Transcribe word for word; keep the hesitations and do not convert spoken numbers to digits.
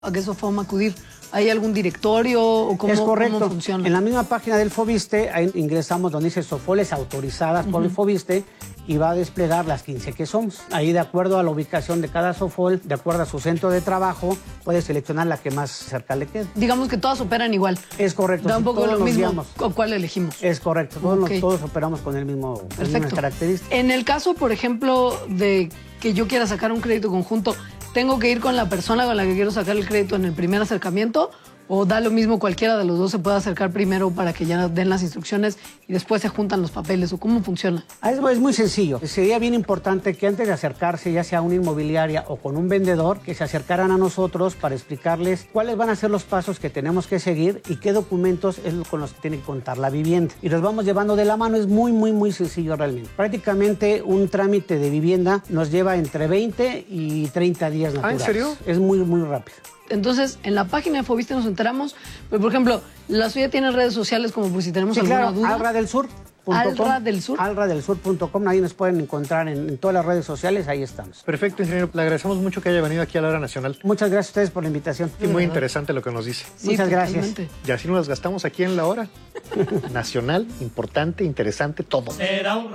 ¿A qué Sofom acudir? ¿Hay algún directorio o cómo, es correcto. cómo funciona? En la misma página del Foviste, ahí ingresamos donde dice Sofoles autorizadas uh-huh. por el Foviste y va a desplegar las quince que somos. Ahí, de acuerdo a la ubicación de cada Sofol, de acuerdo a su centro de trabajo, puede seleccionar la que más cerca le quede. Digamos que todas operan igual. Es correcto. Da un poco lo mismo guiamos. cuál elegimos. Es correcto. Todos, okay. nos, todos operamos con el mismo, las mismas características. En el caso, por ejemplo, de que yo quiera sacar un crédito conjunto, ¿tengo que ir con la persona con la que quiero sacar el crédito en el primer acercamiento? ¿O da lo mismo, cualquiera de los dos se puede acercar primero para que ya den las instrucciones y después se juntan los papeles? ¿O cómo funciona? Es, es muy sencillo. Sería bien importante que antes de acercarse, ya sea a una inmobiliaria o con un vendedor, que se acercaran a nosotros para explicarles cuáles van a ser los pasos que tenemos que seguir y qué documentos es con los que tiene que contar la vivienda. Y los vamos llevando de la mano. Es muy, muy, muy sencillo realmente. Prácticamente un trámite de vivienda nos lleva entre veinte y treinta días naturales. ¿Ah, en serio? Es muy, muy rápido. Entonces, en la página de Foviste nos enteramos, pero por ejemplo, la suya tiene redes sociales como por si tenemos sí, alguna claro, duda. Alra del Sur. Alra del Sur. alra del sur punto com, ahí nos pueden encontrar en, en todas las redes sociales, ahí estamos. Perfecto, ingeniero. Le agradecemos mucho que haya venido aquí a la Hora Nacional. Muchas gracias a ustedes por la invitación. Y muy interesante lo que nos dice. Sí, Muchas totalmente. gracias. Y así nos las gastamos aquí en la Hora Nacional, importante, interesante, todo.